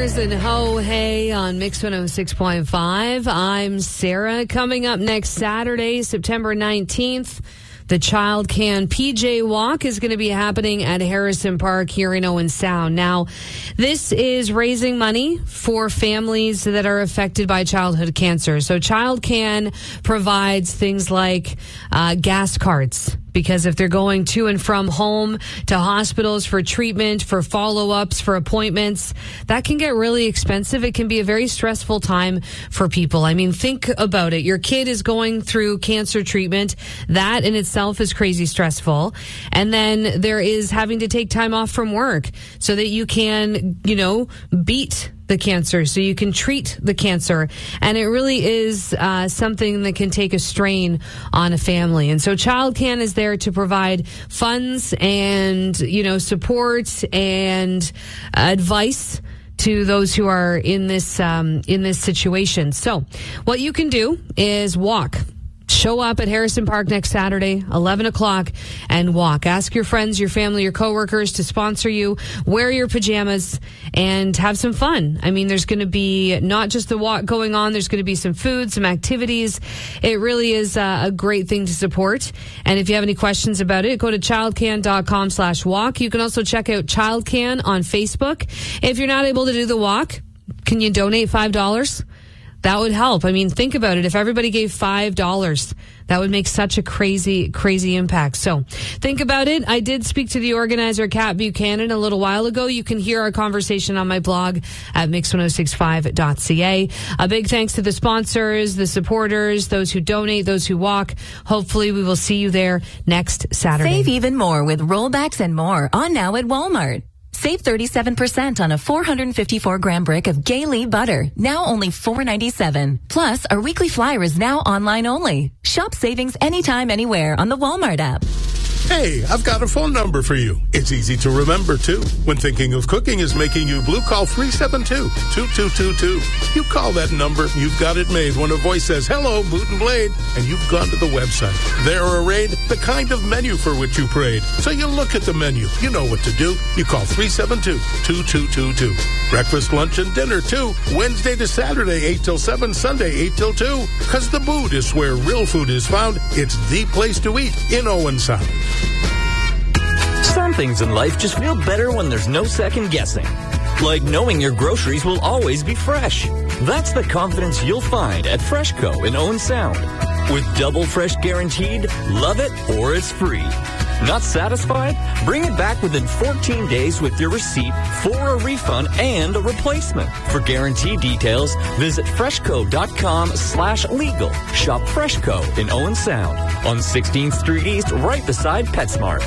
Stars and Ho Hey on Mix 106.5. I'm Sarah. Coming up next Saturday, September 19th, the Child Can PJ Walk is going to be happening at Harrison Park here in Owen Sound. Now, this is raising money for families that are affected by childhood cancer. So Child Can provides things like gas cards, because if they're going to and from home to hospitals for treatment, for follow-ups, for appointments, that can get really expensive. It can be a very stressful time for people. I mean, think about it. Your kid is going through cancer treatment. That in itself is crazy stressful. And then there is having to take time off from work so that you can, beat the cancer, so you can treat the cancer. And it really is something that can take a strain on a family. And so Child Can is there to provide funds and, support and advice to those who are in this situation. So what you can do is walk. Show up at Harrison Park next Saturday, 11 o'clock, and walk. Ask your friends, your family, your coworkers to sponsor you. Wear your pajamas and have some fun. I mean, there's going to be not just the walk going on. There's going to be some food, some activities. It really is a great thing to support. And if you have any questions about it, go to childcan.com/walk. You can also check out Child Can on Facebook. If you're not able to do the walk, can you donate $5? That would help. I mean, think about it. If everybody gave $5, that would make such a crazy, crazy impact. So think about it. I did speak to the organizer, Kat Buchanan, a little while ago. You can hear our conversation on my blog at mix1065.ca. A big thanks to the sponsors, the supporters, those who donate, those who walk. Hopefully we will see you there next Saturday. Save even more with rollbacks and more on now at Walmart. Save 37% on a 454-gram brick of Gay-Lee butter, now only $4.97. Plus, our weekly flyer is now online only. Shop savings anytime, anywhere on the Walmart app. Hey, I've got a phone number for you. It's easy to remember, too. When thinking of cooking is making you blue, call 372-2222. You call that number, you've got it made when a voice says, "Hello, Boot and Blade," and you've gone to the website. There arrayed the kind of menu for which you prayed. So you look at the menu. You know what to do. You call 372-2222. Breakfast, lunch, and dinner, too. Wednesday to Saturday, 8 till 7, Sunday, 8 till 2. Because the Boot is where real food is found. It's the place to eat in Owen Sound. Some things in life just feel better when there's no second guessing. Like knowing your groceries will always be fresh. That's the confidence you'll find at Freshco in Owen Sound. With double fresh guaranteed, love it or it's free. Not satisfied? Bring it back within 14 days with your receipt for a refund and a replacement. For guarantee details, visit freshco.com/legal. Shop Freshco in Owen Sound on 16th Street East, right beside PetSmart.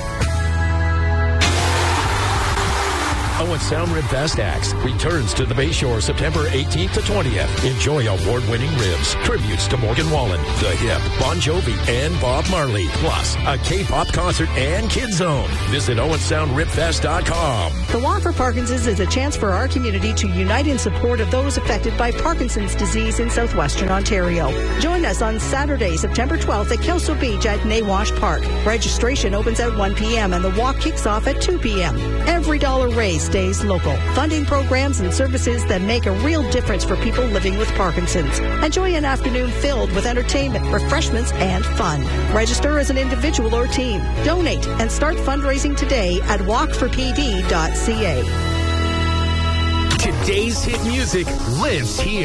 Owen Sound Ribfest Acts returns to the Bayshore September 18th to 20th. Enjoy award-winning ribs, tributes to Morgan Wallen, The Hip, Bon Jovi, and Bob Marley, plus a K-pop concert and Kids Zone. Visit OwenSoundRibFest.com. The Walk for Parkinson's is a chance for our community to unite in support of those affected by Parkinson's disease in southwestern Ontario. Join us on Saturday, September 12th at Kelso Beach at Nawash Park. Registration opens at 1 p.m. and the walk kicks off at 2 p.m. Every dollar raised stays local, funding programs and services that make a real difference for people living with Parkinson's. Enjoy an afternoon filled with entertainment, refreshments, and fun. Register as an individual or team. Donate and start fundraising today at walkforpd.ca. Today's hit music lives here.